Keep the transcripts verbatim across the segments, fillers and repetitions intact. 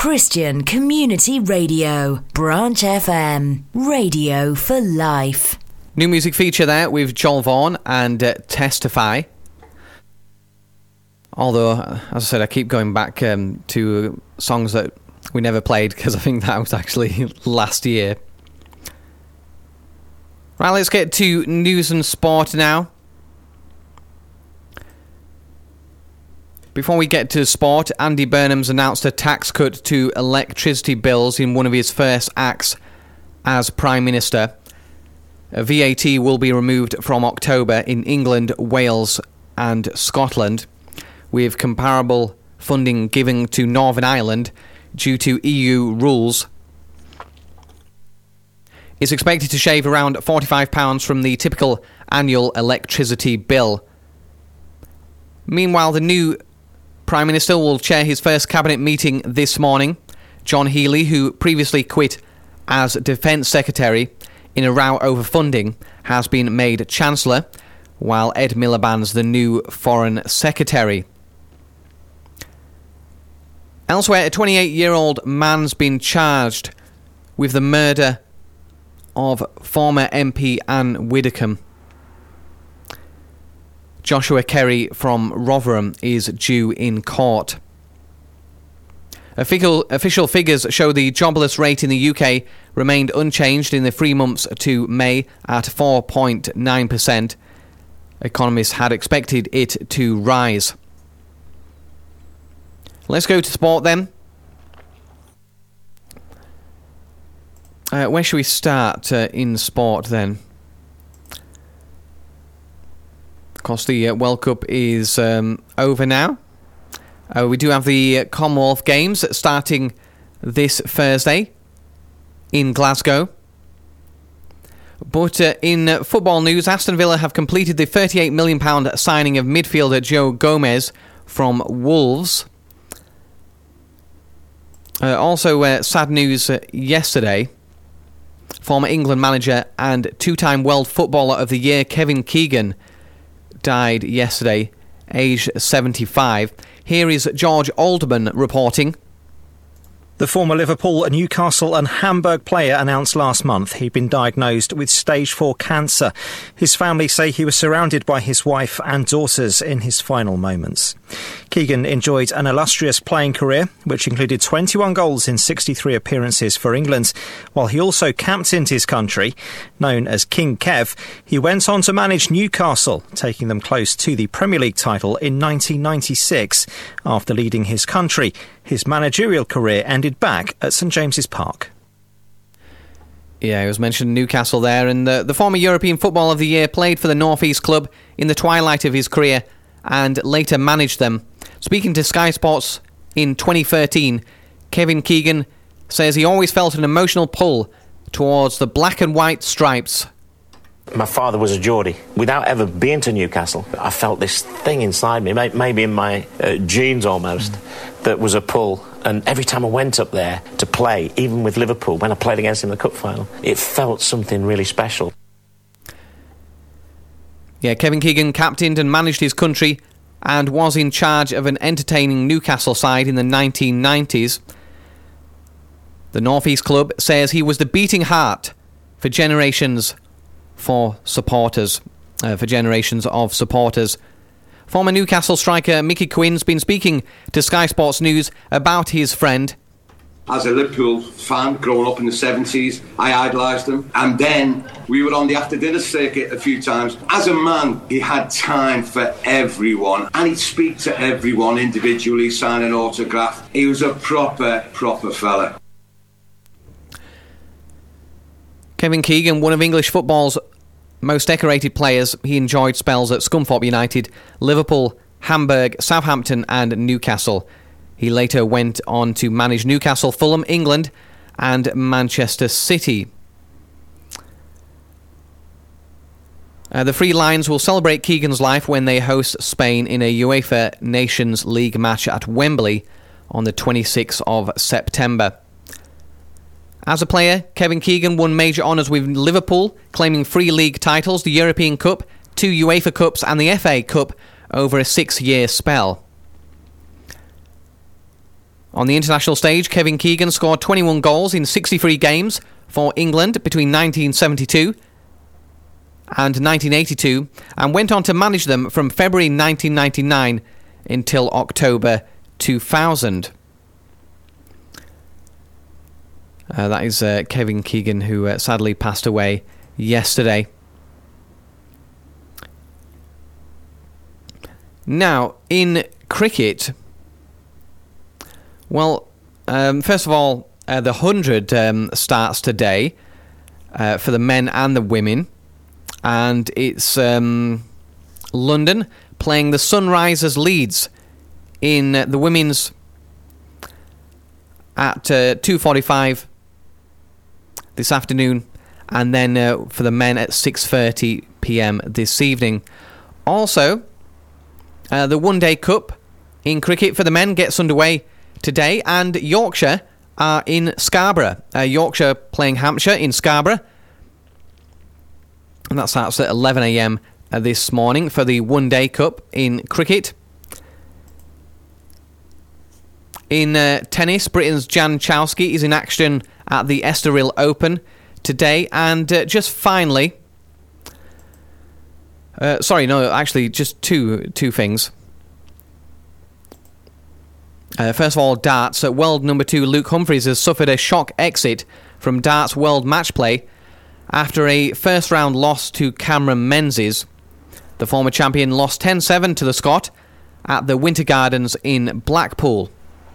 Christian Community Radio, Branch F M, radio for life. New music feature there with Joel Vaughan and uh, Testify. Although, as I said, I keep going back um, to songs that we never played because I think that was actually last year. Right, let's get to news and sport now. Before we get to sport, Andy Burnham's announced a tax cut to electricity bills in one of his first acts as Prime Minister. V A T will be removed from October in England, Wales and Scotland, with comparable funding given to Northern Ireland due to E U rules. It's expected to shave around forty-five pounds from the typical annual electricity bill. Meanwhile, the new Prime Minister will chair his first cabinet meeting this morning. John Healey, who previously quit as Defence Secretary in a row over funding, has been made Chancellor, while Ed Miliband's the new Foreign Secretary. Elsewhere, a twenty-eight-year-old man's been charged with the murder of former M P Anne Widdecombe. Joshua Kerry from Rotherham is due in court. Official, official figures show the jobless rate in the U K remained unchanged in the three months to May at four point nine percent. Economists had expected it to rise. Let's go to sport then. Uh, where should we start uh, in sport then? Of course, the uh, World Cup is um, over now. Uh, we do have the uh, Commonwealth Games starting this Thursday in Glasgow. But uh, in uh, football news, Aston Villa have completed the thirty-eight million pounds signing of midfielder Joe Gomez from Wolves. Uh, also, uh, sad news uh, yesterday. Former England manager and two-time World Footballer of the Year Kevin Keegan died yesterday, aged seventy-five. Here is George Alderman reporting. The former Liverpool, Newcastle and Hamburg player announced last month he'd been diagnosed with stage four cancer. His family say he was surrounded by his wife and daughters in his final moments. Keegan enjoyed an illustrious playing career, which included twenty-one goals in sixty-three appearances for England. While he also captained his country, known as King Kev, he went on to manage Newcastle, taking them close to the Premier League title in nineteen ninety-six. After leading his country, his managerial career ended back at St James's Park. Yeah, he was mentioned Newcastle there, and the, the former European Footballer of the Year played for the North East club in the twilight of his career and later managed them. Speaking to Sky Sports in twenty thirteen, Kevin Keegan says he always felt an emotional pull towards the black and white stripes. My father was a Geordie. Without ever being to Newcastle, I felt this thing inside me, maybe in my uh, genes almost, that was a pull. And every time I went up there to play, even with Liverpool, when I played against him in the cup final, it felt something really special. Yeah, Kevin Keegan captained and managed his country and was in charge of an entertaining Newcastle side in the nineteen nineties. The North East club says he was the beating heart for generations for supporters, uh, for generations of supporters. Former Newcastle striker Mickey Quinn's been speaking to Sky Sports News about his friend. As a Liverpool fan, growing up in the seventies, I idolised him. And then we were on the after-dinner circuit a few times. As a man, he had time for everyone. And he'd speak to everyone individually, sign an autograph. He was a proper, proper fella. Kevin Keegan, one of English football's most decorated players, he enjoyed spells at Scunthorpe United, Liverpool, Hamburg, Southampton and Newcastle. He later went on to manage Newcastle, Fulham, England and Manchester City. Uh, the Three Lions will celebrate Keegan's life when they host Spain in a UEFA Nations League match at Wembley on the twenty-sixth of September. As a player, Kevin Keegan won major honours with Liverpool, claiming three league titles, the European Cup, two UEFA Cups and the F A Cup over a six-year spell. On the international stage, Kevin Keegan scored twenty-one goals in sixty-three games for England between nineteen seventy-two and nineteen eighty-two, and went on to manage them from February nineteen ninety-nine until October two thousand. Uh, that is uh, Kevin Keegan, who uh, sadly passed away yesterday. Now, in cricket, well, um, first of all, uh, the one hundred um, starts today uh, for the men and the women, and it's um, London playing the Sunrisers Leeds in uh, the women's at uh, two forty-five this afternoon, and then uh, for the men at six thirty p.m. this evening. Also, uh, the One Day Cup in cricket for the men gets underway today, and Yorkshire are in Scarborough. Uh, Yorkshire playing Hampshire in Scarborough, and that starts at eleven a.m. uh, this morning for the One Day Cup in cricket. In uh, tennis, Britain's Jan Chowski is in action at the Estoril Open today. And uh, just finally... Uh, sorry, no, actually, just two two things. Uh, first of all, darts. Uh, world number two Luke Humphries has suffered a shock exit from darts world match play after a first-round loss to Cameron Menzies. The former champion lost ten seven to the Scot at the Winter Gardens in Blackpool.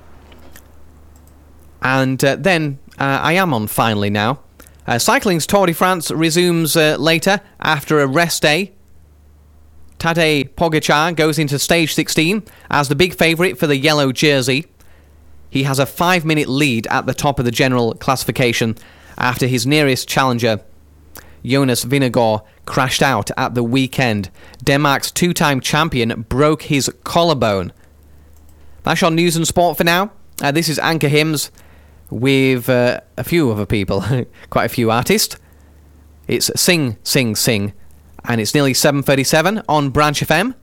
And uh, then uh, I am on finally now. Uh, cycling's Tour de France resumes uh, later after a rest day. Tadej Pogačar goes into stage sixteen as the big favourite for the yellow jersey. He has a five-minute lead at the top of the general classification after his nearest challenger, Jonas Vingegaard, crashed out at the weekend. Denmark's two-time champion broke his collarbone. That's your news and sport for now. Uh, this is Anchor Hymns with uh, a few other people, quite a few artists. It's Sing, Sing, Sing, and it's nearly seven thirty-seven on Branch F M.